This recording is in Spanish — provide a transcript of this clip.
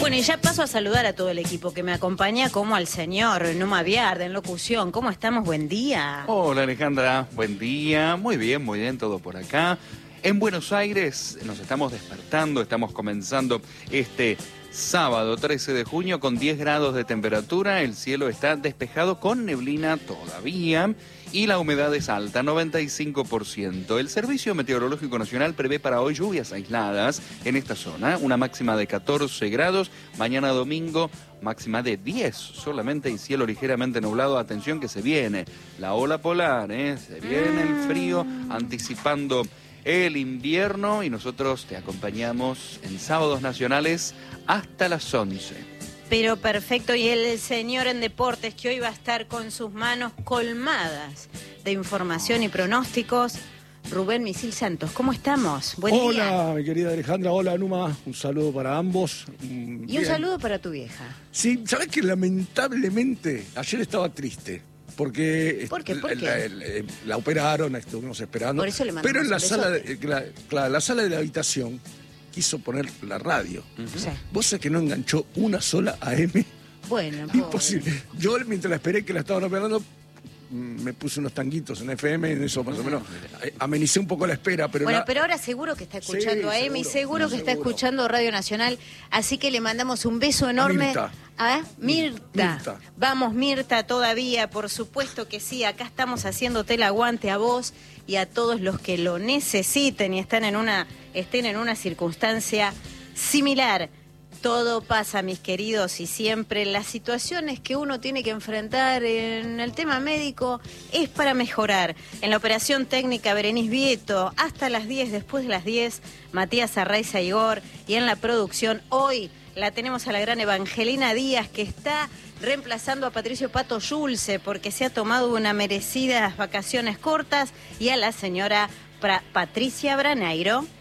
Bueno, y ya paso a saludar a todo el equipo que me acompaña, como al señor Numa Viarda en locución. ¿Cómo estamos? Buen día. Hola Alejandra, buen día. Muy bien, todo por acá. En Buenos Aires nos estamos despertando, estamos comenzando este sábado 13 de junio con 10 grados de temperatura. El cielo está despejado con neblina todavía y la humedad es alta, 95%. El Servicio Meteorológico Nacional prevé para hoy lluvias aisladas en esta zona, una máxima de 14 grados. Mañana domingo, máxima de 10 solamente y cielo ligeramente nublado. Atención que se viene la ola polar, se viene el frío, anticipando el invierno, y nosotros te acompañamos en Sábados Nacionales hasta las 11. Pero perfecto, y el señor en deportes que hoy va a estar con sus manos colmadas de información y pronósticos, Rubén Misil Santos. ¿Cómo estamos? Buen día. Hola, mi querida Alejandra, hola Numa, un saludo para ambos. Y un saludo para tu vieja. Sí, ¿sabés que lamentablemente ayer estaba triste? Porque ¿Por qué? ¿Por qué? La operaron, estuvimos esperando. Por eso le mandamos pero en la un sala, besote. la sala de la habitación quiso poner la radio. Sí. ¿Vos sabés que no enganchó una sola AM? Bueno, Imposible. Yo mientras la esperé que la estaban operando, me puse unos tanguitos en FM, en eso más o menos amenicé un poco la espera. Pero bueno, pero ahora seguro que está escuchando AM y seguro que está escuchando Radio Nacional, así que le mandamos un beso enorme a Mirta. Vamos, Mirta, todavía, por supuesto que sí, acá estamos haciéndote el aguante a vos y a todos los que lo necesiten y estén en una circunstancia similar. Todo pasa, mis queridos, y siempre las situaciones que uno tiene que enfrentar en el tema médico es para mejorar. En la operación técnica, Berenice Vieto, hasta las 10, después de las 10, Matías Arraiza Igor, y en la producción, hoy la tenemos a la gran Evangelina Díaz, que está reemplazando a Patricio Pato Yulce, porque se ha tomado unas merecidas vacaciones cortas, y a la señora Patricia Braneiro.